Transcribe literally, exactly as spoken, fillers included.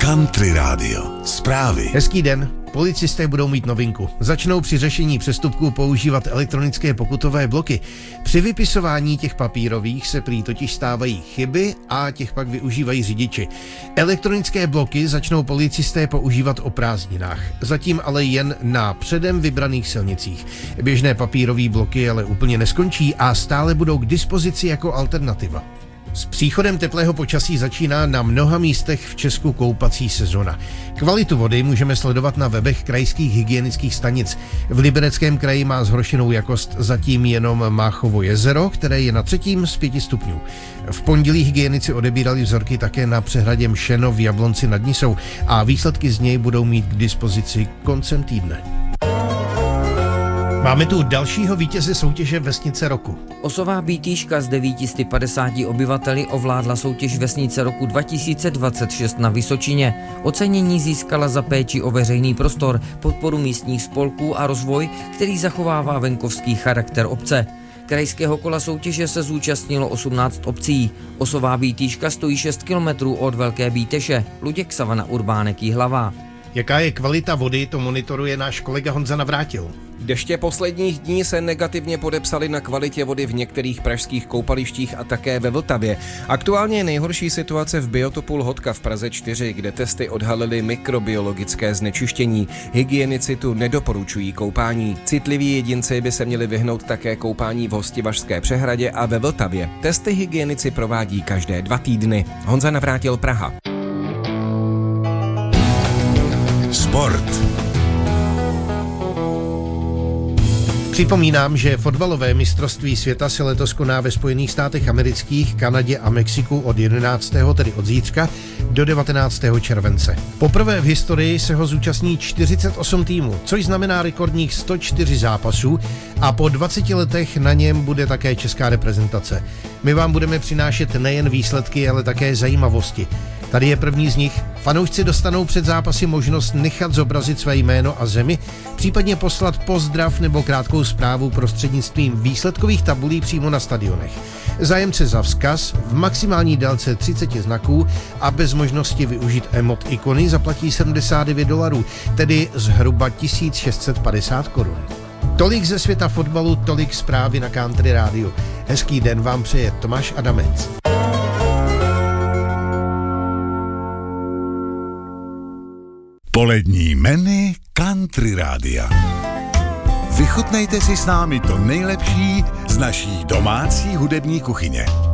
Country Radio. Zprávy. Hezký den. Policisté budou mít novinku. Začnou při řešení přestupků používat elektronické pokutové bloky. Při vypisování těch papírových se prý totiž stávají chyby a těch pak využívají řidiči. Elektronické bloky začnou policisté používat o prázdninách. Zatím ale jen na předem vybraných silnicích. Běžné papírové bloky ale úplně neskončí a stále budou k dispozici jako alternativa. S příchodem teplého počasí začíná na mnoha místech v Česku koupací sezona. Kvalitu vody můžeme sledovat na webech krajských hygienických stanic. V Libereckém kraji má zhoršenou jakost zatím jenom Máchovo jezero, které je na třetím z pěti stupňů. V pondělí hygienici odebírali vzorky také na přehradě Mšeno v Jablonci nad Nisou a výsledky z něj budou mít k dispozici koncem týdne. Máme tu dalšího vítěze soutěže Vesnice roku. Osová Bítýška s devět set padesáti obyvateli ovládla soutěž Vesnice roku dva tisíce dvacet šest na Vysočině. Ocenění získala za péči o veřejný prostor, podporu místních spolků a rozvoj, který zachovává venkovský charakter obce. Krajského kola soutěže se zúčastnilo osmnáct obcí. Osová Bítýška stojí šest kilometrů od Velké Bíteše. Luděk Savana, Urbánek, Jihlava. Jaká je kvalita vody, to monitoruje náš kolega Honza Navrátil. Deště posledních dní se negativně podepsaly na kvalitě vody v některých pražských koupalištích a také ve Vltavě. Aktuálně je nejhorší situace v biotopu Lhotka v Praze čtyři, kde testy odhalily mikrobiologické znečištění. Hygienici tu nedoporučují koupání. Citliví jedinci by se měli vyhnout také koupání v Hostivařské přehradě a ve Vltavě. Testy hygienici provádí každé dva týdny. Honza Navrátil, Praha. Sport. Připomínám, že fotbalové mistrovství světa se letos koná ve Spojených státech amerických, Kanadě a Mexiku od jedenáctého tedy od zítřka, do devatenáctého července. Poprvé v historii se ho zúčastní čtyřicet osm týmů, což znamená rekordních sto čtyři zápasů a po dvaceti letech na něm bude také česká reprezentace. My vám budeme přinášet nejen výsledky, ale také zajímavosti. Tady je první z nich. Fanoušci dostanou před zápasy možnost nechat zobrazit své jméno a zemi, případně poslat pozdrav nebo krátkou zprávu prostřednictvím výsledkových tabulí přímo na stadionech. Zájemce za vzkaz v maximální délce třicet znaků a bez možnosti využít emot ikony zaplatí sedmdesát devět dolarů, tedy zhruba tisíc šest set padesát korun. Tolik ze světa fotbalu, tolik zprávy na Country Radio. Hezký den vám přeje Tomáš Adamec. Polední menu Country Rádia. Vychutnejte si s námi to nejlepší z naší domácí hudební kuchyně.